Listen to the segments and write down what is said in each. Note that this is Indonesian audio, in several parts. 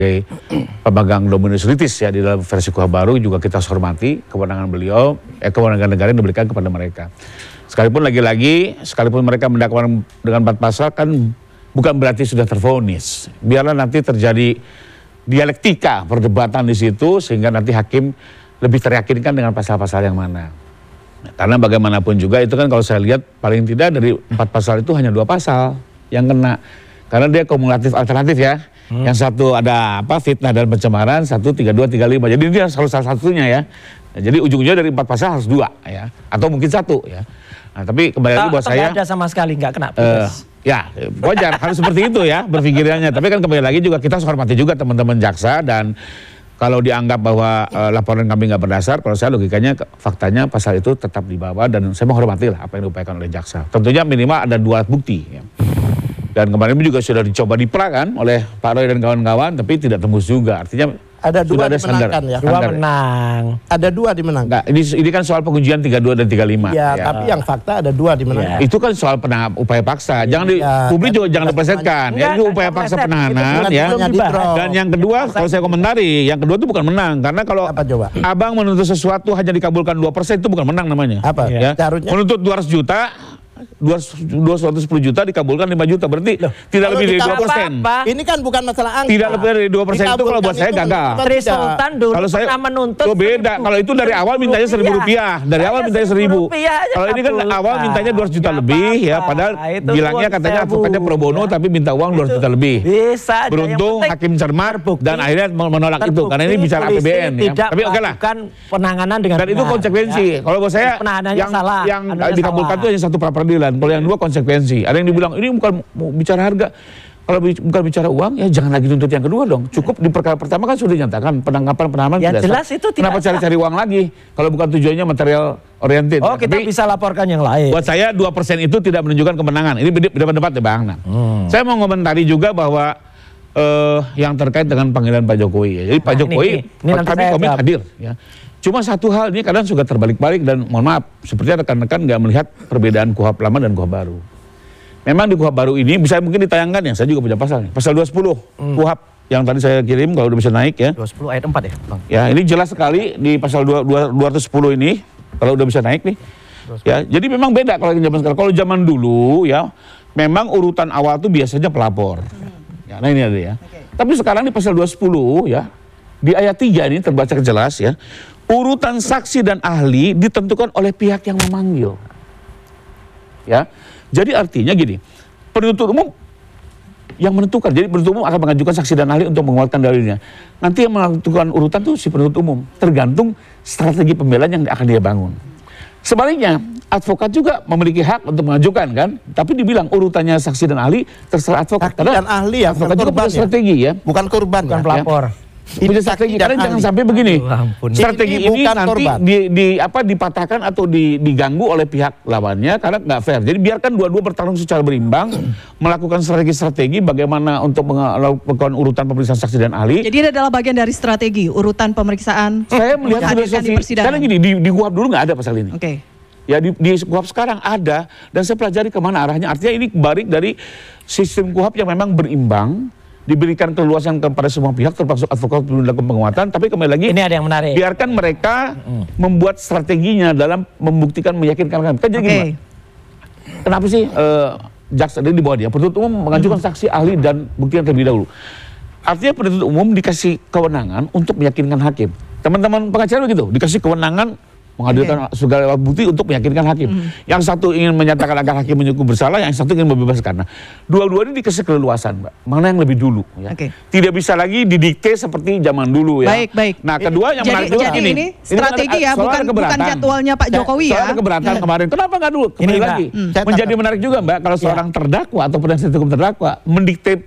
pemegang dominus litis ya di dalam versi KUHP baru juga kita hormati kewenangan beliau, kewenangan negara yang diberikan kepada mereka. Sekalipun lagi-lagi, sekalipun mereka mendakwakan dengan 4 pasal kan bukan berarti sudah tervonis. Biarlah nanti terjadi dialektika perdebatan di situ sehingga nanti hakim lebih teryakinkan dengan pasal-pasal yang mana. Karena bagaimanapun juga itu kan kalau saya lihat paling tidak dari 4 pasal itu hanya 2 pasal yang kena. Karena dia kumulatif alternatif ya. Yang satu ada fitnah dan pencemaran, 1, 32, 35. Jadi dia harus salah satunya ya. Nah, jadi ujung-ujungnya dari 4 pasal harus 2 ya. Atau mungkin 1 ya. Nah, tapi kembali lagi buat saya. Tidak ada sama sekali nggak kena. Ya wajar harus seperti itu ya berpikirannya. Tapi kan kembali lagi juga kita harus hormati juga teman-teman jaksa dan kalau dianggap bahwa laporan kami nggak berdasar, kalau saya logikanya faktanya pasal itu tetap dibawa dan saya menghormati lah apa yang diupayakan oleh jaksa. Tentunya minimal ada 2 bukti. Ya. Dan kemarin juga sudah dicoba diperakan oleh Pak Roy dan kawan-kawan, tapi tidak tembus juga. Artinya ada 2 dimenangkan ya. 2 menang. Ada 2 dimenangkan. Enggak, ini kan soal pengujian 32 dan 35. Ya, tapi yang fakta ada 2 dimenangkan. Itu kan soal upaya paksa. Jangan publik juga jangan diplesetkan. Ya, itu upaya paksa penahanan ya. Dan yang kedua, kalau saya komentari, yang kedua itu bukan menang. Karena kalau abang menuntut sesuatu hanya dikabulkan 2%, itu bukan menang namanya. Apa? Ya. Menuntut 200 juta, 210 juta dikabulkan 5 juta, berarti tidak lebih dari 2%. Ini kan bukan masalah angka. Tidak lebih dari 2% itu kalau buat saya gagal. Sultan dulu kalau saya menuntut itu beda. Kalau itu dari awal mintanya 1.000 rupiah. Dari awal mintanya 1.000. Kalau ini kan awal mintanya 200 juta lebih ya. Padahal bilangnya katanya advokatnya pro bono tapi minta uang 200 juta lebih. Bisa. Beruntung hakim cermat dan akhirnya menolak itu karena ini bicara APBN ya. Tapi oke lah. Penanganan dengan dan itu konsekuensi. Kalau buat saya yang dikabulkan itu hanya 1 pra-peradilan. Kalau yang 2 konsekuensi. Ada yang dibilang ini bukan mau bicara harga. Kalau bukan bicara uang ya jangan lagi tuntut yang kedua dong. Cukup di perkara pertama kan sudah dinyatakan penangkapan penahanan ya, tidak jelas itu tidak. Kenapa cari-cari uang lagi? Kalau bukan tujuannya material oriented. Oh, kita bisa laporkan yang lain. Buat saya 2% itu tidak menunjukkan kemenangan. Ini beda pendapat ya Bang. Saya mau komentari juga bahwa yang terkait dengan panggilan Pak Jokowi ya. Jadi Pak Jokowi kami komit hadir ya. Cuma satu hal ini kadang suka terbalik-balik dan mohon maaf sepertinya rekan-rekan nggak melihat perbedaan KUHP lama dan KUHP baru. Memang di KUHP baru ini bisa mungkin ditayangkan ya, saya juga punya pasalnya. Pasal 210 KUHP yang tadi saya kirim kalau udah bisa naik ya. 210 ayat 4 ya Bang? Ya ini jelas sekali di pasal 210 ini kalau udah bisa naik nih. Ya, jadi memang beda kalau zaman sekarang. Kalau zaman dulu ya memang urutan awal tuh biasanya pelapor. Ya, nah ini ada ya. Tapi sekarang di pasal 210 ya di ayat 3 ini terbaca jelas ya. Urutan saksi dan ahli ditentukan oleh pihak yang memanggil. Ya. Jadi artinya gini, penuntut umum yang menentukan. Jadi penuntut umum akan mengajukan saksi dan ahli untuk menguatkan dalilnya. Nanti yang menentukan urutan itu si penuntut umum, tergantung strategi pembelaan yang akan dia bangun. Sebaliknya, advokat juga memiliki hak untuk mengajukan kan, tapi dibilang urutannya saksi dan ahli terserah advokat. Saksi dan ahli ya, advokat juga punya strategi ya. Bukan korban, bukan pelapor. Punya strategi, karena jangan sampai begini. Strategi ini nanti dipatahkan atau diganggu oleh pihak lawannya karena nggak fair. Jadi biarkan dua-dua bertarung secara berimbang, melakukan strategi bagaimana untuk melakukan urutan pemeriksaan saksi dan ahli. Jadi ini adalah bagian dari strategi urutan pemeriksaan. Saya melihat filosofi, karena gini di KUHP dulu nggak ada pasal ini. Oke. Ya di KUHP sekarang ada dan saya pelajari kemana arahnya. Artinya ini balik dari sistem KUHP yang memang berimbang. Diberikan keluasan kepada semua pihak termasuk advokat belum dilakukan penguatan, tapi kembali lagi ini ada yang menarik. Biarkan mereka membuat strateginya dalam membuktikan meyakinkan kami. Kan jadi gini, kenapa sih jaksa di bawah dia penuntut umum mengajukan saksi ahli dan bukti yang terlebih dahulu. Artinya penuntut umum dikasih kewenangan untuk meyakinkan hakim. Teman-teman pengacara begitu, dikasih kewenangan menghadirkan segala bukti untuk meyakinkan hakim. Yang satu ingin menyatakan agar hakim menyukur bersalah, yang satu ingin membebaskan. Nah, dua-dua ini dikasih keleluasan, Mbak. Mana yang lebih dulu? Ya. Tidak bisa lagi didikte seperti zaman dulu ya. Baik. Nah, kedua yang menarik juga jadi ini strategi ya, bukan jadwalnya Pak Jokowi ya. Soal keberatan kemarin. Kenapa nggak dulu? Kembali lagi. Menjadi menarik juga, Mbak, kalau seorang terdakwa atau penasihat hukum terdakwa mendikte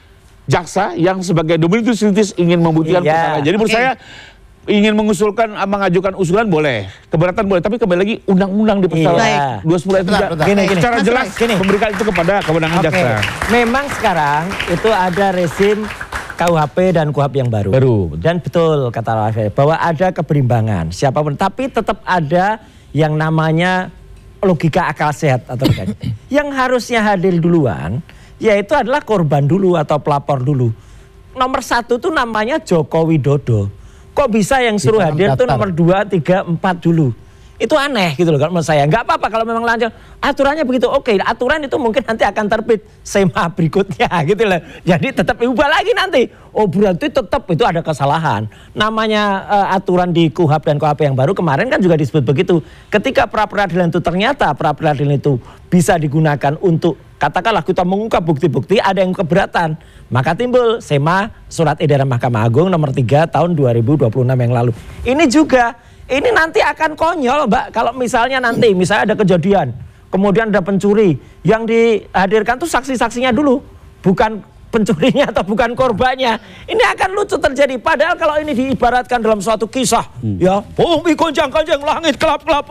jaksa yang sebagai dominus litis ingin membuktikan kesalahan. Jadi menurut saya ingin mengusulkan, mengajukan usulan boleh, keberatan boleh, tapi kembali lagi undang-undang di pasal 210 itu secara jelas memberikan itu kepada kewenangan jaksa. Memang sekarang itu ada rezim KUHP dan KUHP yang baru. Dan betul kata Rafael bahwa ada keberimbangan siapapun, tapi tetap ada yang namanya logika akal sehat atau bukan. Yang harusnya hadir duluan, yaitu adalah korban dulu atau pelapor dulu. nomor 1 tuh namanya Joko Widodo. Kok bisa yang suruh hadir tuh nomor 2, 3, 4 dulu? Itu aneh gitu loh kalau menurut saya. Nggak apa-apa kalau memang lancar. Aturannya begitu. Oke, aturan itu mungkin nanti akan terbit SEMA berikutnya gitu loh. Jadi tetap ubah lagi nanti. Oh berarti tetap itu ada kesalahan. Namanya aturan di KUHP dan KUHP yang baru kemarin kan juga disebut begitu. Ketika pra-peradilan itu ternyata pra-peradilan itu bisa digunakan untuk katakanlah kita mengungkap bukti-bukti ada yang keberatan. Maka timbul SEMA Surat Edaran Mahkamah Agung nomor 3 tahun 2026 yang lalu. Ini juga ini nanti akan konyol Mbak, kalau misalnya nanti misalnya ada kejadian, kemudian ada pencuri, yang dihadirkan tuh saksi-saksinya dulu, bukan pencurinya atau bukan korbannya. Ini akan lucu terjadi, padahal kalau ini diibaratkan dalam suatu kisah, ya, bumi gonjang-ganjing, langit kelap-kelap,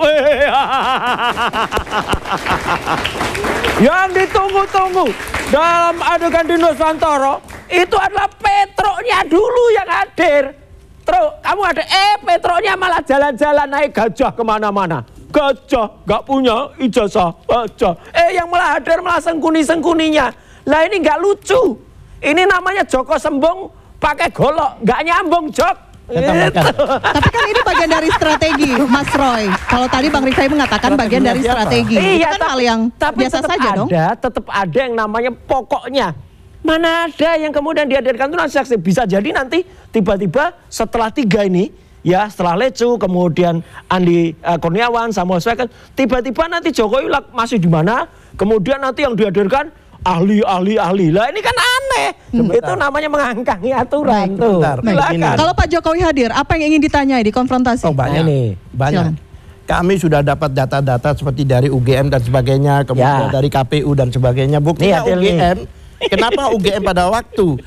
yang ditunggu-tunggu dalam adegan di Nusantara, itu adalah Petroknya dulu yang hadir. Terus kamu ada Petroknya malah jalan-jalan naik gajah kemana-mana. Gajah gak punya ijazah gajah. Yang malah hadir malah sengkuni-sengkuninya. Lah ini gak lucu. Ini namanya Joko Sembung pakai golok, gak nyambung Jok. Tapi kan ini bagian dari strategi Mas Roy. Kalau tadi Bang Rifai mengatakan bagian dari strategi. Iya, itu kan hal yang biasa saja dong. Tetap ada yang namanya pokoknya. Mana ada yang kemudian dihadirkan itu nanti saksi. Bisa jadi nanti tiba-tiba setelah 3 ini, ya setelah Lecu, kemudian Andi Kurniawan, Samuel Swecken, tiba-tiba nanti Jokowi masih di mana, kemudian nanti yang dihadirkan ahli. Lah ini kan aneh. Itu namanya mengangkangi aturan tuh. Kalau Pak Jokowi hadir, apa yang ingin ditanyai di konfrontasi? Oh banyak nih, banyak. Kami sudah dapat data-data seperti dari UGM dan sebagainya, kemudian dari KPU dan sebagainya. Buktinya UGM. Kenapa UGM pada waktu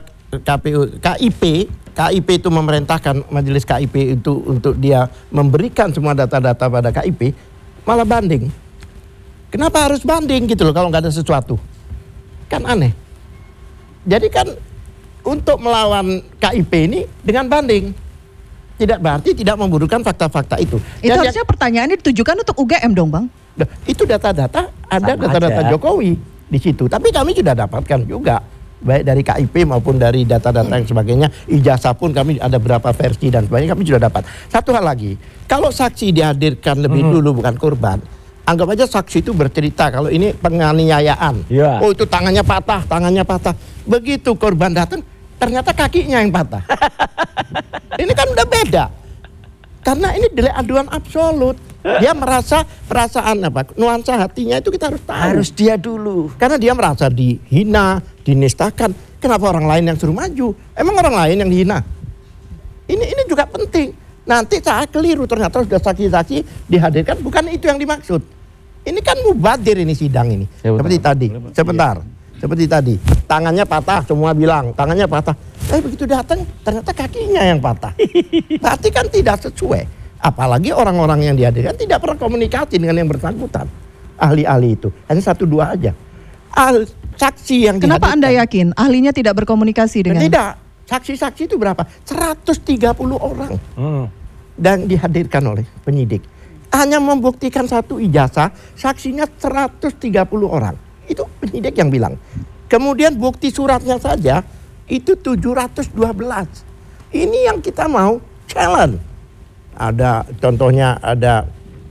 KIP itu memerintahkan majelis KIP itu untuk dia memberikan semua data-data pada KIP, malah banding. Kenapa harus banding gitu loh kalau nggak ada sesuatu? Kan aneh. Jadi kan untuk melawan KIP ini dengan banding. Tidak berarti tidak memburukan fakta-fakta itu. Itu harusnya pertanyaannya ditujukan untuk UGM dong Bang? Itu data-data, ada data-data Jokowi di situ. Tapi kami sudah dapatkan juga baik dari KIP maupun dari data-data yang sebagainya. Ijazah pun kami ada berapa versi dan sebagainya kami sudah dapat. Satu hal lagi, kalau saksi dihadirkan lebih dulu bukan korban, anggap aja saksi itu bercerita kalau ini penganiayaan. Oh itu tangannya patah. Begitu korban datang, ternyata kakinya yang patah. Ini kan udah beda. Karena ini delik aduan absolut. Dia merasa perasaan nuansa hatinya itu kita harus tahu. Harus dia dulu. Karena dia merasa dihina, dinistakan. Kenapa orang lain yang suruh maju? Emang orang lain yang dihina? Ini juga penting. Nanti saat keliru ternyata sudah saksi-saksi dihadirkan, bukan itu yang dimaksud. Ini kan mubadir ini sidang ini. Seperti tadi. Seperti tadi. Tangannya patah, semua bilang tangannya patah. Begitu datang ternyata kakinya yang patah. Berarti kan tidak sesuai. Apalagi orang-orang yang dihadirkan tidak pernah komunikasi dengan yang bersangkutan. Ahli-ahli itu. Hanya 1-2 aja. Saksi yang Kenapa Anda yakin ahlinya tidak berkomunikasi dengan? Tidak. Saksi-saksi itu berapa? 130 orang. Dan dihadirkan oleh penyidik. Hanya membuktikan 1 ijazah, saksinya 130 orang. Itu penyidik yang bilang. Kemudian bukti suratnya saja itu 712. Ini yang kita mau challenge. Ada contohnya ada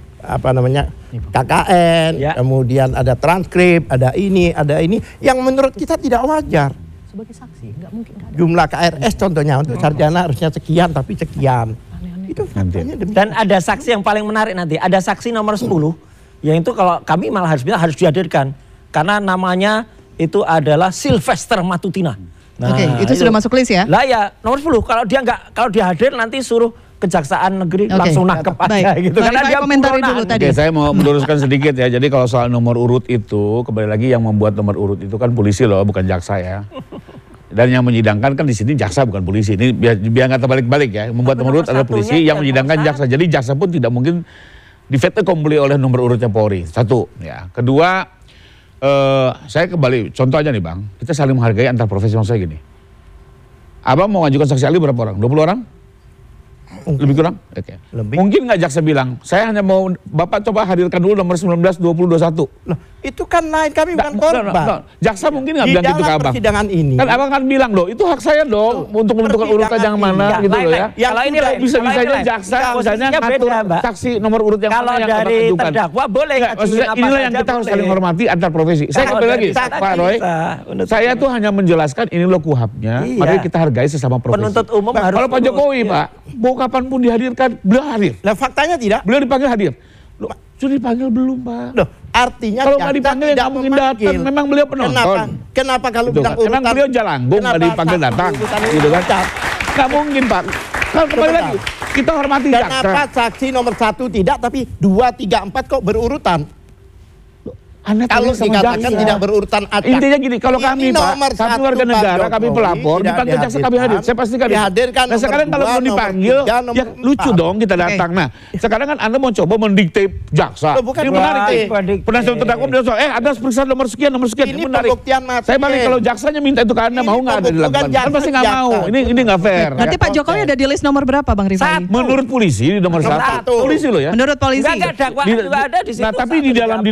KKN, kemudian ada transkrip, ada ini yang menurut kita tidak wajar. Sebagai saksi nggak mungkin ada. Jumlah KRS contohnya untuk sarjana harusnya sekian tapi sekian. Itu dan ada saksi yang paling menarik nanti, ada saksi nomor 10 yang itu kalau kami malah harus dihadirkan karena namanya itu adalah Sylvester Matutina. Oke, itu sudah masuk list ya? Lah ya, nomor 10 kalau dia hadir nanti suruh Kejaksaan Negeri langsung nangkep aja gitu. Karena dia komentari dulu tadi. Saya mau meluruskan sedikit ya. Jadi kalau soal nomor urut itu, kembali lagi yang membuat nomor urut itu kan polisi loh, bukan jaksa ya. Dan yang menyidangkan kan di sini jaksa bukan polisi. Ini biar nggak terbalik-balik ya. Membuat nomor urut adalah polisi, yang menyidangkan jaksa. Jadi jaksa pun tidak mungkin di fait accompli oleh nomor urutnya Polri. 1 ya. Kedua, saya kembali contoh aja nih Bang. Kita saling menghargai antar profesi. Saya gini. Abang mau ngajukan saksi ahli berapa orang? 20 orang? Lebih kurang? Oke. Lebih. Mungkin nggak jaksa bilang, saya hanya mau Bapak coba hadirkan dulu nomor 19, 20, 21. Loh, itu kan lain, kami bukan korban. Jaksa mungkin nggak Di bilang gitu ke dalam abang. persidangan ini. Kan abang kan bilang loh, itu hak saya dong untuk menentukan urutan yang mana gitu loh ya. Yang Kalau ini sudah lain, Bisa-bisanya kalau ini jaksa lain. misalnya Posisinya ngatur beda, Mbak. saksi nomor urut yang Kalau mana yang abang dari ajukan. terdakwa boleh Nggak, maksudnya ngajuin apa inilah yang saja kita harus boleh. saling hormati antar profesi. Saya Kalau kembali dari lagi, saksi Pak Roy. bisa, menuntut Saya umum. tuh hanya menjelaskan ini loh kuhabnya. Iya. Mari kita hargai sesama profesi. Penuntut umum Nah, harus kalau Pak turun, Jokowi, iya. Pak, mau kapanpun dihadirkan, beliau hadir. Lah faktanya tidak. Beliau dipanggil hadir. Loh, sudah dipanggil belum, Pak? Loh, artinya Kalau nggak jaksa dipanggil ya tidak nggak mungkin datang. memanggil. Memang beliau penonton. Kenapa kalau Gitu bilang kan. Emang urutan? beliau jalanggung nggak kenapa dipanggil satu datang, urutan gitu kan? urutan? Nggak mungkin, Pak. Kalau kembali Sebentar. lagi, kita hormati jaksa. Kenapa saksi nomor 1 tidak, tapi 2, 3, 4 kok berurutan? Anda Kalau tanya sama dikatakan jaksa. tidak berurutan acak. Intinya gini, kalau Ini kami Pak, nomor kami satu, warga Pak negara, kami Jokowi, pelapor, tidak dipanggil jaksa kami hadir. Saya pastikan. Dihadirkan Nah sekarang nomor kalau dua, belum nomor dipanggil, tiga, ya nomor lucu 4. dong kita datang. Nah sekarang kan Anda mau coba mendikte jaksa. Loh, bukan Ini menarik dikte. nih. Bukan dikte. Penasihat terdakwa bilang soal, Anda periksa nomor sekian, nomor sekian. Ini menarik. pembuktian materi. Saya balik kalau jaksanya minta itu ke Anda, Ini mau nggak ada pembuktian dilakukan? Kan jaksa, pasti nggak jaksa. mau. Ini nggak fair. Nanti ya. Pak Jokowi ada di list nomor berapa Bang Rifai? Menurut polisi di nomor Nomor 1. satu. Polisi loh ya. Menurut polisi. Enggak, dakwaan juga ada di situ. Nah, tapi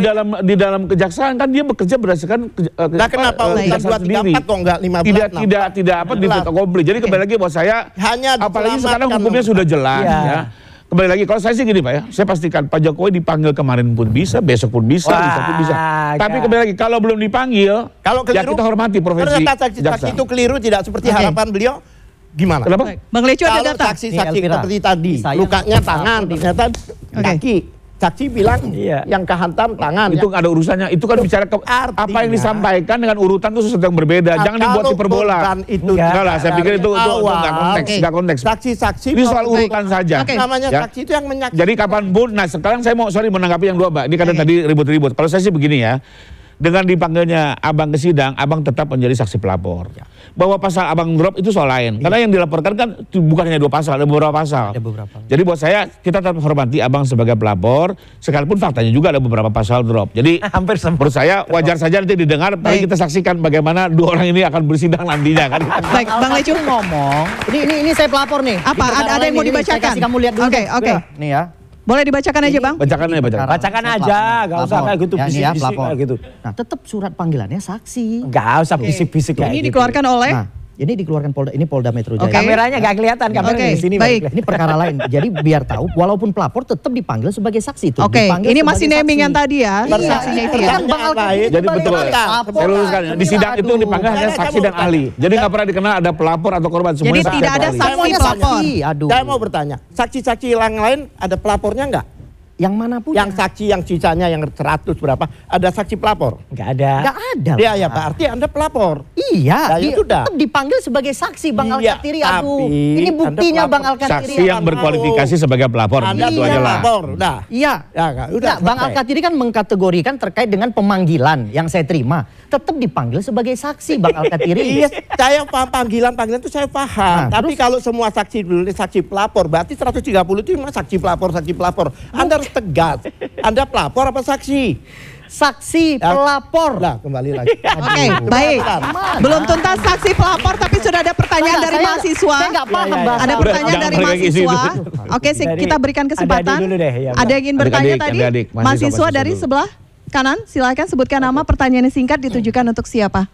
di dalam kejaksaan kan dia bekerja berdasarkan Nah kenapa urutan kejaksaan 2, 3, 4 kok enggak 15? tidak apa di fait accompli. Jadi kembali lagi bahwa saya Hanya apalagi diselamatkan sekarang hukumnya loh. sudah jelas Iya. ya. Kembali lagi kalau saya sih gini Pak ya, saya pastikan Pak Jokowi dipanggil kemarin pun bisa, besok pun bisa, Wah, bisa pun bisa. Tapi enggak. kembali lagi kalau belum dipanggil, Kalau ya keliru, kita hormati profesi ternyata saksi jaksa. itu keliru tidak seperti Oke. harapan beliau, gimana? Kenapa? Baik. Bang Lecu ada Kalau data. saksi-saksi Ini Elvira. seperti tadi, Saya lukanya tangan, ternyata kaki. Saksi bilang Iya. yang kehantam tangan. Itu nggak ada urusannya. Itu kan bicara artinya- apa yang disampaikan dengan urutan itu sesuatu yang berbeda. Jangan dibuat Kalau hiperbola. korban itu Enggak lah, saya pikir itu nggak konteks, Oke. nggak konteks. Saksi-saksi Ini soal baik. urutan saja. Oke. Namanya Ya. saksi itu yang menyakiti. Jadi kapanpun, nah sekarang saya mau menanggapi yang dua Mbak. Ini karena Oke. tadi ribut-ribut. Kalau saya sih begini ya, dengan dipanggilnya abang ke sidang, abang tetap menjadi saksi pelapor. Bahwa pasal abang drop itu soal lain. Karena yang dilaporkan kan bukan hanya 2 pasal, ada beberapa pasal. Ada beberapa. Jadi buat saya, kita tetap hormati abang sebagai pelapor, sekalipun faktanya juga ada beberapa pasal drop. Jadi Hampir semua. menurut saya wajar saja nanti didengar, mari Baik. kita saksikan bagaimana 2 orang ini akan bersidang nantinya kan. Baik, Bang Lecu. Ngomong, ini saya pelapor nih. Apa? Di perkara Ada yang lain mau ini, dibacakan? Saya kasih kamu lihat dulu. Oke, deh. oke. Nih ya. Boleh dibacakan aja Bang? Bacakan ya, bacakan. Bacakan aja, nggak usah kayak gitu Ya, ini ya, bisik-bisik pelapor. kayak gitu. Nah, tetap surat panggilannya saksi. Nggak usah bisik-bisik kayak Ini gitu. dikeluarkan oleh Nah, ini dikeluarkan Polda Metro Jaya. Oke. Kameranya nggak kelihatan, kameranya Oke, di sini. baik. baru Ini perkara lain. Jadi biar tahu, walaupun pelapor tetap dipanggil sebagai saksi itu. Oke, Dipanggil ini sebagai masih naming saksi. yang tadi ya, saksinya itu ya. Kan Bang Alki Jadi betul, saya luruskan ya. Di sidang itu yang dipanggil hanya saksi dan ahli. Jadi nggak pernah dikenal ada pelapor atau korban. Jadi Semuanya saksi tidak atau ada ahli. saksi Semuanya pelapor. saksi. Aduh. Saya mau bertanya, saksi-saksi yang lain ada pelapornya enggak? Yang mana punya? Yang saksi yang sisanya yang 100 berapa, ada saksi pelapor? Nggak ada. Nggak ada. Iya ya berarti Anda pelapor. Iya, Nah, ya sudah. tetap dipanggil sebagai saksi Bang Iya, Alkatiri. Aduh, tapi ini buktinya Anda Bang pelapor. Alkatiri. Saksi yang berkualifikasi sebagai pelapor. Anda Itu tidak aja lah. pelapor, udah. Iya. Ya, enggak, udah. Nah, Bang selesai. Alkatiri kan mengkategorikan terkait dengan pemanggilan yang saya terima. Tetap dipanggil sebagai saksi Bang Alkatiri. Iya, saya paham panggilan itu saya paham. Nah, Tapi kalau semua saksi dulu saksi pelapor, berarti 130 itu cuma saksi pelapor. Anda harus tegas. Anda pelapor apa saksi? Saksi pelapor. Lah, kembali lagi. Oke, baik. Belum tuntas saksi pelapor tapi sudah ada pertanyaan dari mahasiswa. Saya nggak paham Iya, iya. bahasa. Ada Udah, pertanyaan jangan dari balik lagi ke mahasiswa. situ. Oke, Dari kita berikan kesempatan. adik-adik dulu deh, ya, Mbak. Ada yang ingin bertanya Adik-adik, tadi? adik-adik, mahasiswa Mahasiswa dari dulu. sebelah kanan, silakan sebutkan nama, pertanyaannya singkat ditujukan untuk siapa?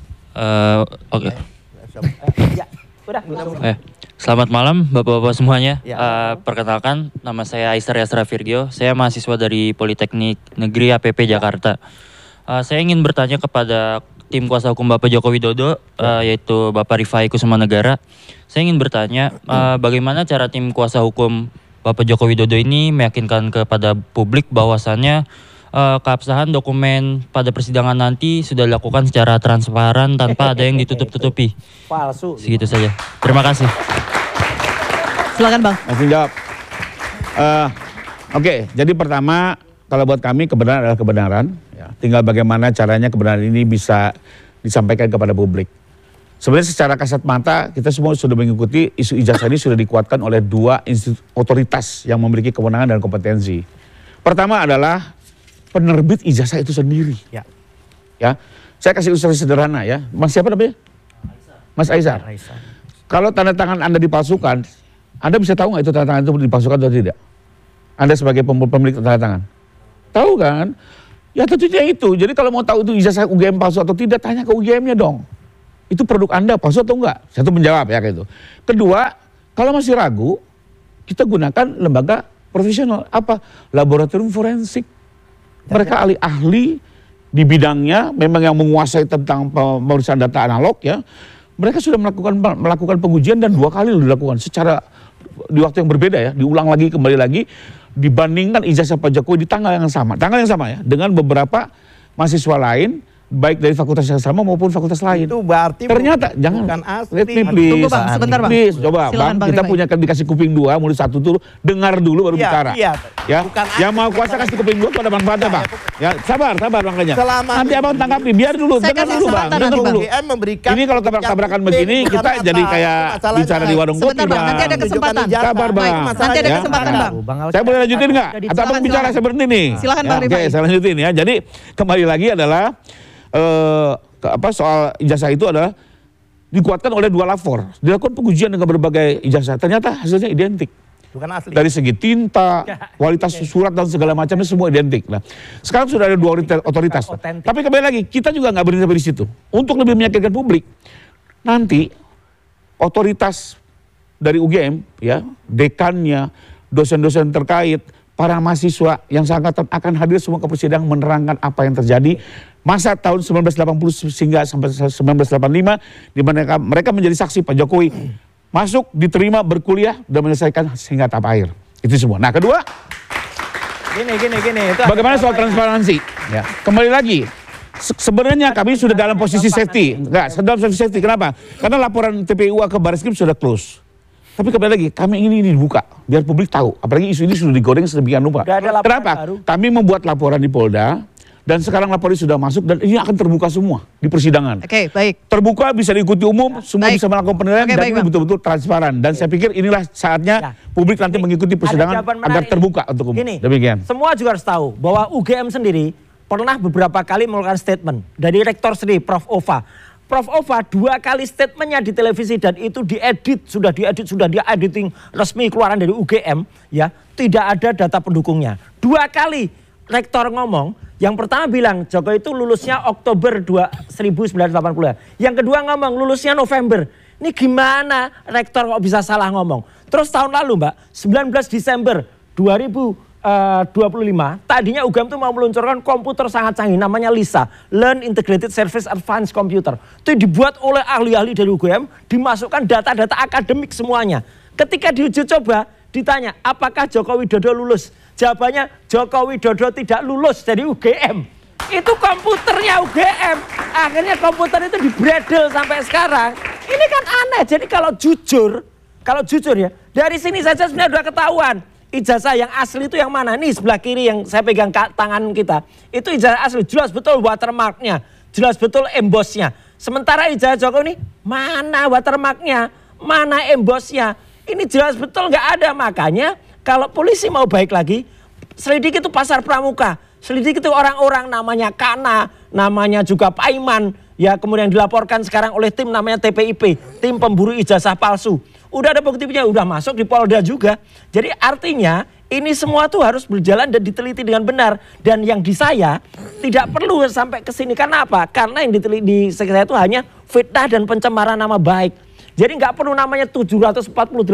Oke. Ya, udah. Selamat malam Bapak-bapak semuanya. Ya. Perkenalkan, nama saya Aisar Yasra Virgio. Saya mahasiswa dari Politeknik Negeri APP Jakarta. Saya ingin bertanya kepada tim kuasa hukum Bapak Joko Widodo, yaitu Bapak Rifai Kusumanegara. Saya ingin bertanya, bagaimana cara tim kuasa hukum Bapak Joko Widodo ini meyakinkan kepada publik bahwasannya keabsahan dokumen pada persidangan nanti sudah dilakukan secara transparan tanpa ada yang ditutup-tutupi. Palsu. Segitu saja. Terima kasih. Silakan Bang. Langsung jawab. Oke, jadi pertama kalau buat kami kebenaran adalah kebenaran. Ya. Tinggal bagaimana caranya kebenaran ini bisa disampaikan kepada publik. Sebenarnya secara kasat mata kita semua sudah mengikuti isu ijazah ini sudah dikuatkan oleh 2 otoritas yang memiliki kewenangan dan kompetensi. Pertama adalah penerbit ijazah itu sendiri. Ya. Ya, saya kasih ilustrasi sederhana ya. Mas siapa namanya? Mas Aisar. Kalau tanda tangan Anda dipalsukan, Anda bisa tahu nggak itu tanda tangan itu dipalsukan atau tidak? Anda sebagai pemilik tanda tangan. Tahu kan? Ya tentunya itu. Jadi kalau mau tahu itu ijazah UGM palsu atau tidak, tanya ke UGM-nya dong. Itu produk Anda palsu atau enggak? Satu menjawab ya kayak itu. Kedua, kalau masih ragu, kita gunakan lembaga profesional. Apa? Laboratorium forensik. Mereka ahli-ahli di bidangnya, memang yang menguasai tentang pemeriksaan data analog ya. Mereka sudah melakukan pengujian dan 2 kali dilakukan secara di waktu yang berbeda ya, diulang lagi kembali lagi, dibandingkan ijazah Pak Jokowi di tanggal yang sama ya, dengan beberapa mahasiswa lain, baik dari fakultas yang sama maupun fakultas lain. Itu berarti ternyata jangan bukan asli. let me please. Tunggu Bang, sebentar Bang. Please, coba Silakan, Bang, kita Rifai. punya dikasih kuping 2, mulut 1 dulu, dengar dulu baru Iya, bicara. iya. Ya, Bukan yang asli, mau kuasa bukan kasih kuping 2 itu ada manfaatnya Bang. Ya, sabar makanya. Selama Nanti Abang tanggapi, biar dulu, Saya dengar kasih dulu Bang, kesempatan dengar nanti, dulu. UGM memberikan Ini kalau tabrak-tabrakan begini, bukan kita jadi apa, kayak masalahnya. bicara di warung kopi Sebentar, Bang, Bang. nanti ada kesempatan. Sabar Bang. Baik, nanti ada Ya. kesempatan Bang. Saya boleh lanjutin nggak? Atau Abang Silakan, bicara, silakan. saya berhenti nih. Silakan, Ya, Bang oke, Rifai. saya lanjutin ya. Jadi kembali lagi adalah soal ijazah itu adalah dikuatkan oleh 2 lapor. Dilakukan pengujian dengan berbagai ijazah. Ternyata hasilnya identik. Bukan asli. Dari segi tinta, kualitas surat dan segala macamnya semua identik. Nah, sekarang sudah ada 2 otoritas. Otentik. Tapi kembali lagi, kita juga nggak berhenti sampai di situ. Untuk lebih meyakinkan publik, nanti otoritas dari UGM, ya, dekannya, dosen-dosen terkait, para mahasiswa yang seangkatan akan hadir semua ke persidangan menerangkan apa yang terjadi masa tahun 1980 hingga sampai 1985, di mana mereka menjadi saksi Pak Jokowi masuk, diterima, berkuliah, dan menyelesaikan sehingga tahap akhir. Itu semua. Nah, kedua, Gini. Itu bagaimana ada soal apa ya? transparansi? Ya. Kembali lagi, sebenarnya kami sudah dalam posisi safety. Enggak, dalam posisi safety. Kenapa? Karena laporan TPU ke Barreskrim sudah close. Tapi kembali lagi, kami ingin ini dibuka, biar publik tahu. Apalagi isu ini sudah digoreng sedemikian rupa. Udah ada laporan Kenapa? baru. Kami membuat laporan di Polda, dan sekarang laporan sudah masuk, dan ini akan terbuka semua di persidangan. Oke, baik. Terbuka, bisa diikuti umum, semua Baik. bisa melakukan penilaian, Oke, dan baik, ini Bang. betul-betul transparan. Dan saya pikir inilah saatnya Ya. publik nanti mengikuti persidangan Ada jawaban agar menarik. terbuka untuk umum. Gini, Demikian. semua juga harus tahu bahwa UGM sendiri pernah beberapa kali mengeluarkan statement dari rektor sendiri, Prof. Ova. Prof. Ova 2 kali statementnya di televisi dan itu sudah dia editing resmi keluaran dari UGM, ya, tidak ada data pendukungnya. 2 kali rektor ngomong, yang pertama bilang Jokowi itu lulusnya Oktober 1980. Yang kedua ngomong lulusnya November. Ini gimana rektor kok bisa salah ngomong? Terus tahun lalu Mbak, 19 Desember 2025, tadinya UGM tuh mau meluncurkan komputer sangat canggih namanya LISA, Learn Integrated Service Advanced Computer. Itu dibuat oleh ahli-ahli dari UGM, dimasukkan data-data akademik semuanya. Ketika diuji coba, ditanya apakah Joko Widodo lulus? Jawabannya Joko Widodo tidak lulus dari UGM. Itu komputernya UGM. Akhirnya komputer itu dibredel sampai sekarang. Ini kan aneh. Jadi kalau jujur ya, dari sini saja sebenarnya sudah ketahuan. Ijazah yang asli itu yang mana? Nih sebelah kiri yang saya pegang tangan kita. Itu ijazah asli, jelas betul watermarknya, jelas betul embossnya. Sementara ijazah Jokowi ini mana watermarknya, mana embossnya. Ini jelas betul nggak ada. Makanya kalau polisi mau baik lagi, selidiki itu pasar pramuka. Selidiki itu orang-orang namanya Kana, namanya juga Paiman. Ya kemudian dilaporkan sekarang oleh tim namanya TPIP, tim pemburu ijazah palsu. Udah ada buktinya, udah masuk di Polda juga. Jadi artinya ini semua tuh harus berjalan dan diteliti dengan benar. Dan yang di saya tidak perlu sampai ke sini. Karena apa? Karena yang diteliti di saya itu hanya fitnah dan pencemaran nama baik. Jadi nggak perlu namanya 748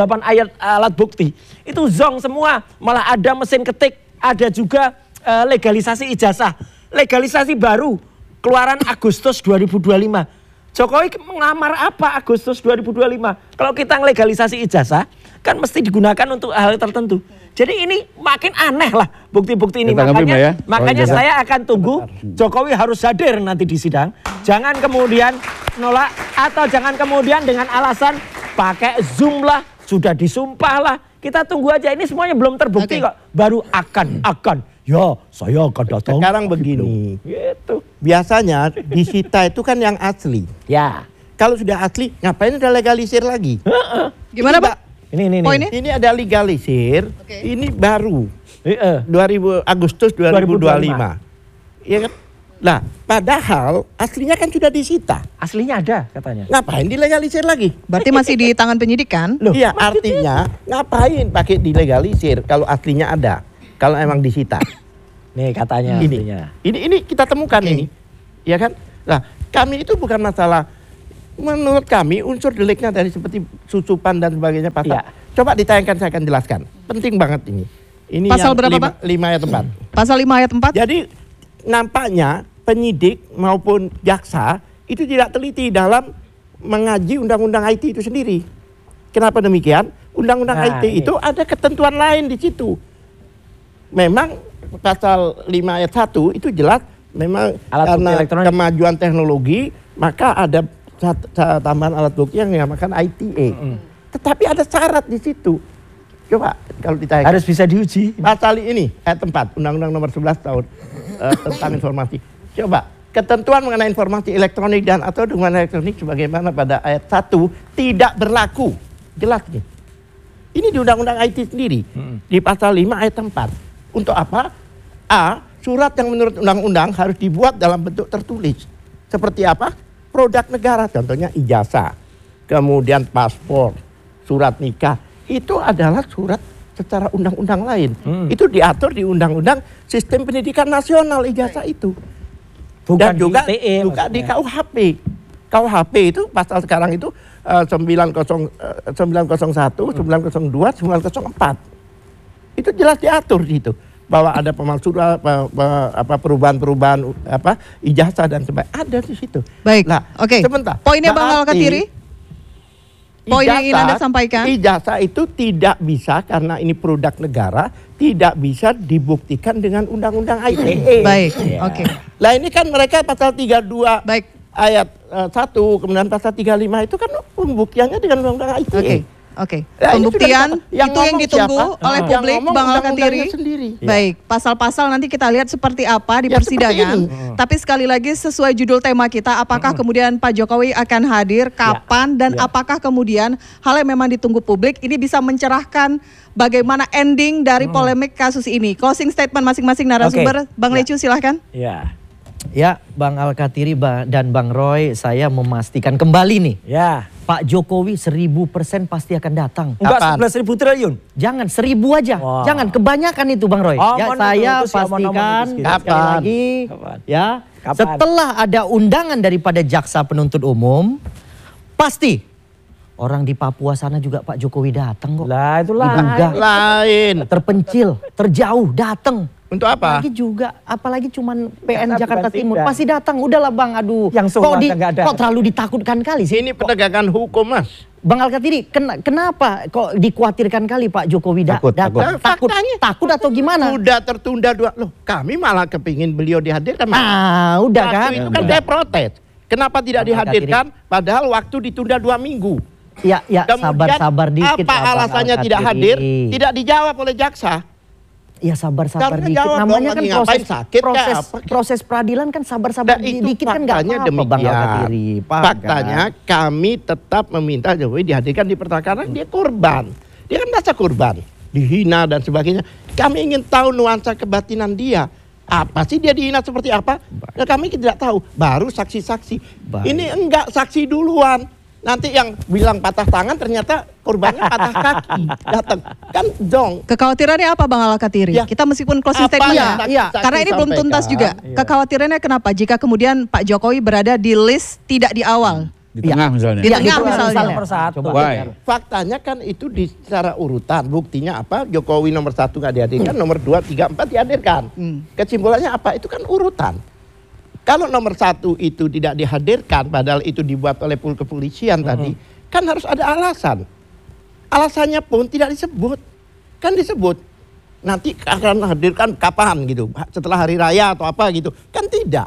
alat bukti. Itu zong semua. Malah ada mesin ketik, ada juga legalisasi ijazah. Legalisasi baru keluaran Agustus 2025. Jokowi mengamar apa Agustus 2025? Kalau kita legalisasi ijazah, kan mesti digunakan untuk hal tertentu. Jadi ini makin aneh lah bukti-bukti ini. Kita ngerti, Mbak, ya? Makanya Ijazah. saya akan tunggu Jokowi harus hadir nanti di sidang. Jangan kemudian nolak atau jangan kemudian dengan alasan pakai Zoom lah, sudah disumpah lah. Kita tunggu aja, ini semuanya belum terbukti Oke. kok. Baru akan. Ya, saya akan datang. Sekarang begini, Gitu. biasanya disita itu kan yang asli. Ya. Kalau sudah asli, ngapain ada legalisir lagi? Gimana Ini, Pak? Ini. Poinnya? Ini ada legalisir, Oke. ini baru. Heeh. 2000 Agustus 2025. Iya kan? Nah, padahal aslinya kan sudah disita. Aslinya ada katanya. Ngapain dilegalisir lagi? Berarti masih di tangan penyidik kan? Iya, artinya ngapain pakai dilegalisir kalau aslinya ada? Kalau emang disita. Nih katanya aslinya. Ini kita temukan ini. Ya kan? Nah, kami itu bukan masalah, menurut kami unsur deliknya dari seperti susupan dan sebagainya pasal. Iya. Coba ditayangkan, saya akan jelaskan. Penting banget ini. Ini Pasal yang berapa, Pak? 5 ayat 4. Pasal 5 ayat 4. Jadi nampaknya penyidik maupun jaksa itu tidak teliti dalam mengaji undang-undang IT itu sendiri. Kenapa demikian? Undang-undang Nah, IT itu ada ketentuan lain di situ. Memang pasal 5 ayat 1 itu jelas memang Alat bukti karena elektronik. kemajuan teknologi maka ada tambahan alat bukti yang dinamakan ITA. Tetapi ada syarat di situ. Coba kalau ditanya Harus bisa diuji. pasal ini ayat 4 Undang-Undang nomor 11 tahun tentang informasi. Coba ketentuan mengenai informasi elektronik dan atau dokumen elektronik sebagaimana pada ayat 1 tidak berlaku. Jelas nih. Ini di Undang-Undang IT sendiri. Di pasal 5 ayat 4. Untuk apa? A. Surat yang menurut undang-undang harus dibuat dalam bentuk tertulis. Seperti apa? Produk negara, contohnya ijazah. Kemudian paspor, surat nikah. Itu adalah surat secara undang-undang lain. Itu diatur di Undang-Undang Sistem Pendidikan Nasional ijazah itu. Bukan Dan juga, di ITE juga di maksudnya. KUHP. KUHP itu pasal sekarang itu 901, 902, 904. Itu jelas diatur di situ bahwa ada pemalsuan perubahan-perubahan ijazah dan sebagainya ada di situ. Baik. Nah, Oke. sebentar. Poinnya Bang Berarti Al-Katiri. Poin yang ingin Anda sampaikan. Ijazah itu tidak bisa karena ini produk negara, tidak bisa dibuktikan dengan Undang-Undang ITE. Baik. Oke. Lah ini kan mereka pasal 32 Baik. ayat 1 kemudian pasal 35 itu kan pembuktiannya dengan Undang-Undang ITE. Oke. Oke. Ya, ini Pembuktian sudah yang itu yang ngomong ditunggu siapa? oleh Yang publik ngomong Bang undang-undangnya Al-Katiri. sendiri. Baik, pasal-pasal nanti kita lihat seperti apa di Ya, persidangan. seperti ini. Tapi sekali lagi sesuai judul tema kita, apakah kemudian Pak Jokowi akan hadir, kapan, dan apakah kemudian hal yang memang ditunggu publik ini bisa mencerahkan bagaimana ending dari polemik kasus ini. Closing statement masing-masing narasumber. Bang Lecu silahkan. Ya. Ya, Bang Al-Katiri dan Bang Roy, saya memastikan kembali nih. Ya. Pak Jokowi 1000% pasti akan datang. Enggak Kapan? 11.000 triliun. Jangan 1000 aja. Wah. Jangan kebanyakan itu Bang Roy. Ya, Omon saya itu, terus omon-omon pastikan itu, Kapan? sekali lagi Kapan? ya. Kapan? Setelah ada undangan daripada jaksa penuntut umum, pasti orang di Papua sana juga Pak Jokowi datang kok. Lah itulah. Diduga Lain. terpencil, terjauh, datang. Untuk apa? Apalagi juga, apalagi cuman PN Karena Jakarta bukan Timur sidang. pasti datang. Udahlah Bang, aduh. Yang kok, Sulawesi nggak ada. kok terlalu ditakutkan kali sih? Ini penegakan hukum, Mas. Bang Al-Katiri, kenapa kok dikhawatirkan kali Pak Jokowi Takut, datang? takut. Takut atau gimana? Sudah tertunda 2. Loh, kami malah kepingin beliau dihadirkan. Mas. Udah Waktu kan? itu kan saya protes. Kenapa tidak Bang dihadirkan? Padahal waktu ditunda 2 minggu. Ya, Kemudian sabar-sabar dikit. apa lah, Bang alasannya tidak Al-Katiri. hadir? Tidak dijawab oleh jaksa. Ya Karena sabar-sabar dikit. jawab Namanya dong, kan lagi ngapain, sakit kah, apa kah? proses peradilan kan sabar-sabar Nah, itu dikit kan nggak faktanya apa-apa Bang Al-Katiri. Paham Faktanya kan? kami tetap meminta Jokowi dihadirkan di perkara karena dia korban. Dia kan merasa korban, dihina dan sebagainya. Kami ingin tahu nuansa kebatinan dia. Apa sih dia dihina seperti apa? Nah, kami tidak tahu. Baru saksi-saksi. Baik. Ini enggak saksi duluan. Nanti yang bilang patah tangan ternyata korbannya patah kaki. Datang. Kan dong. Kekhawatirannya apa Bang Al-Katiri? Ya. Kita meskipun closing Apa statement yang ya. saksi Karena ini belum sampaikan? tuntas juga. Kekhawatirannya kenapa jika kemudian Pak Jokowi berada di list tidak di awal? Di tengah misalnya. Di Ya, tengah itu misalnya. Nomor satu. Coba. Why? Faktanya kan itu di secara urutan. Buktinya apa? Jokowi nomor 1 nggak dihadirkan, nomor 2, 3, 4 dihadirkan. Kesimpulannya apa? Itu kan urutan. Kalau nomor 1 itu tidak dihadirkan, padahal itu dibuat oleh kepolisian tadi, kan harus ada alasan. Alasannya pun tidak disebut. Kan disebut. Nanti akan hadirkan kapan gitu. Setelah hari raya atau apa gitu. Kan tidak.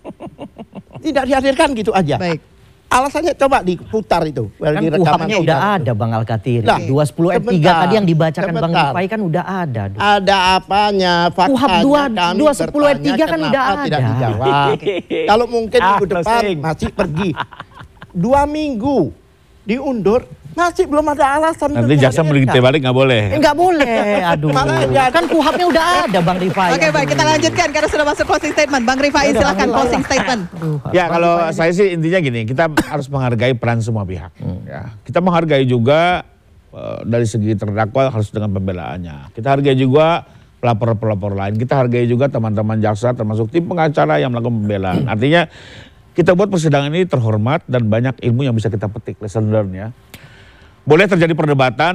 Tidak dihadirkan gitu aja. Baik. Alasannya coba diputar itu. Kan Di rekaman kuhapnya udah sidang itu. ada Bang Al-Katiri. Nah, 210 ayat 3 sebentar, tadi yang dibacakan Bang sebentar. Rifai kan udah ada. Duh. Ada apanya? Kuhap Faktanya kami 210 ayat 3 kan bertanya udah kenapa tidak ada. dijawab. Kalau mungkin minggu depan closing. masih pergi. 2 minggu diundur. Masih belum ada alasan. Nanti untuk jaksa menghadirkan. mendikte balik nggak boleh. Enggak boleh, aduh. Makanya. Kan kuhapnya udah ada Bang Rifai. Oke, baik, kita lanjutkan karena sudah masuk closing statement. Bang Rifai, silakan closing statement. Ya kalau saya sih intinya gini, kita harus menghargai peran semua pihak. Ya, kita menghargai juga dari segi terdakwa harus dengan pembelaannya. Kita hargai juga pelapor-pelapor lain. Kita hargai juga teman-teman jaksa termasuk tim pengacara yang melakukan pembelaan. Artinya kita buat persidangan ini terhormat dan banyak ilmu yang bisa kita petik, lesson learn ya. Boleh terjadi perdebatan.